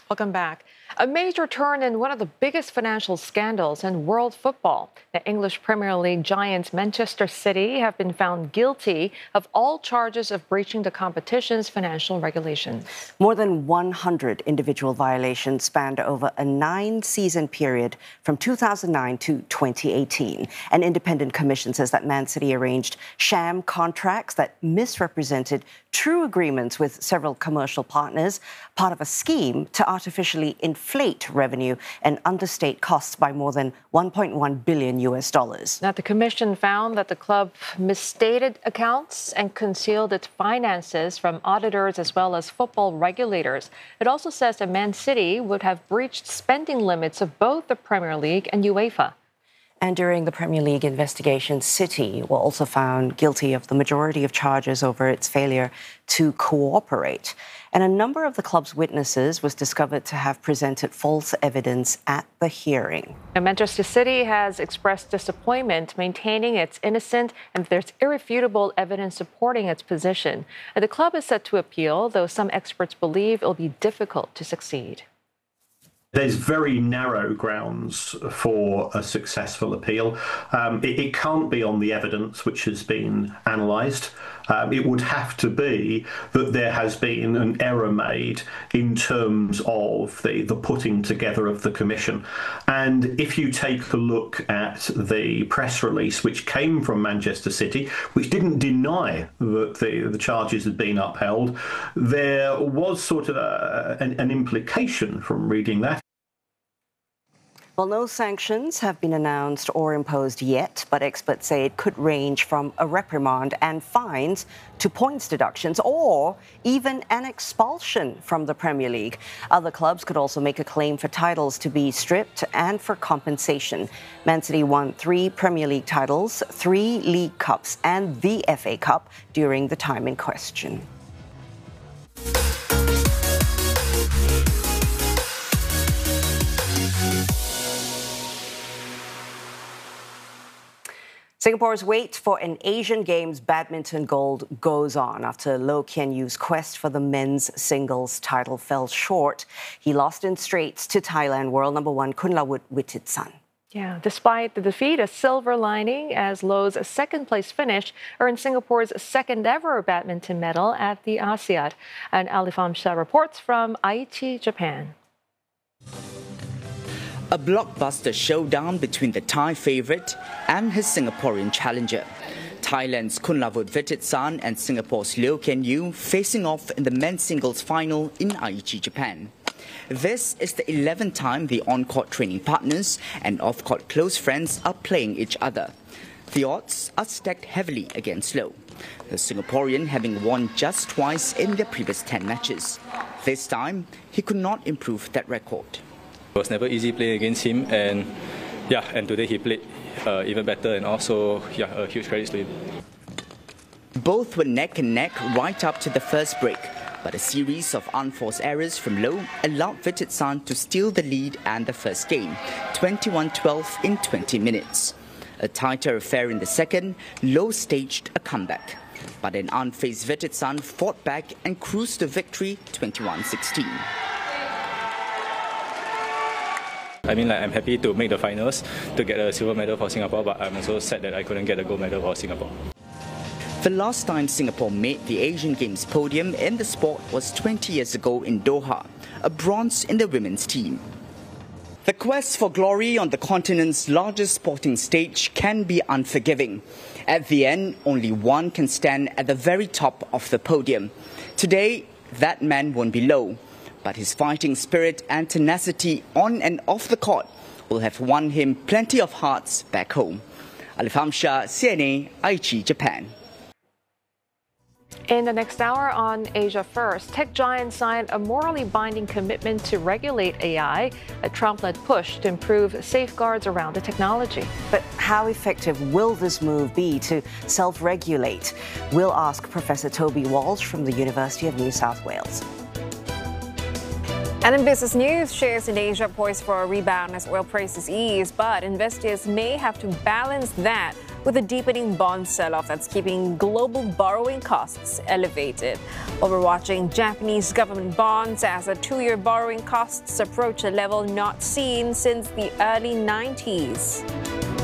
Welcome back. A major turn in one of the biggest financial scandals in world football. The English Premier League giants Manchester City have been found guilty of all charges of breaching the competition's financial regulations. More than 100 individual violations spanned over a 9-season period from 2009 to 2018. An independent commission says that Man City arranged sham contracts that misrepresented true agreements with several commercial partners, part of a scheme to artificially inflate revenue and understate costs by more than $1.1 billion. Now, the commission found that the club misstated accounts and concealed its finances from auditors as well as football regulators. It also says that Man City would have breached spending limits of both the Premier League and UEFA. And during the Premier League investigation, City were also found guilty of the majority of charges over its failure to cooperate. And a number of the club's witnesses was discovered to have presented false evidence at the hearing. Now, Manchester City has expressed disappointment, maintaining it's innocent and there's irrefutable evidence supporting its position. And the club is set to appeal, though some experts believe it'll be difficult to succeed. There's very narrow grounds for a successful appeal. It can't be on the evidence which has been analysed. It would have to be that there has been an error made in terms of the putting together of the commission. And if you take a look at the press release which came from Manchester City, which didn't deny that the charges had been upheld, there was sort of an implication from reading that. Well, no sanctions have been announced or imposed yet, but experts say it could range from a reprimand and fines to points deductions or even an expulsion from the Premier League. Other clubs could also make a claim for titles to be stripped and for compensation. Man City won 3 Premier League titles, 3 League Cups and the FA Cup during the time in question. Singapore's wait for an Asian Games badminton gold goes on after Loh Kean Yew's quest for the men's singles title fell short. He lost in straights to Thailand world number 1 Kunlavut Wittitsan. Yeah, despite the defeat, a silver lining as Loh's second-place finish earned Singapore's second-ever badminton medal at the ASIAD. And Alifam Shah reports from Aichi, Japan. A blockbuster showdown between the Thai favourite and his Singaporean challenger. Thailand's Kunlavut Wittitsan and Singapore's Loh Kean Yew facing off in the men's singles final in Aichi, Japan. This is the 11th time the on-court training partners and off-court close friends are playing each other. The odds are stacked heavily against Loh, the Singaporean having won just twice in their previous 10 matches. This time, he could not improve that record. It was never easy playing against him, and today he played even better, and also a huge credit to him. Both were neck and neck right up to the first break, but a series of unforced errors from Loh allowed Wittitsan to steal the lead and the first game, 21-12 in 20 minutes. A tighter affair in the second, Loh staged a comeback, but an unfazed Wittitsan fought back and cruised to victory 21-16. I'm happy to make the finals to get a silver medal for Singapore, but I'm also sad that I couldn't get a gold medal for Singapore. The last time Singapore made the Asian Games podium in the sport was 20 years ago in Doha, a bronze in the women's team. The quest for glory on the continent's largest sporting stage can be unforgiving. At the end, only one can stand at the very top of the podium. Today, that man won't be Loh, but his fighting spirit and tenacity on and off the court will have won him plenty of hearts back home. Alifam Shah, CNA, Aichi, Japan. In the next hour on Asia First, tech giants signed a morally binding commitment to regulate AI, a Trump-led push to improve safeguards around the technology. But how effective will this move be to self-regulate? We'll ask Professor Toby Walsh from the University of New South Wales. And in business news, shares in Asia poised for a rebound as oil prices ease, but investors may have to balance that with a deepening bond sell-off that's keeping global borrowing costs elevated. While we're watching Japanese government bonds as the 2-year borrowing costs approach a level not seen since the early 90s.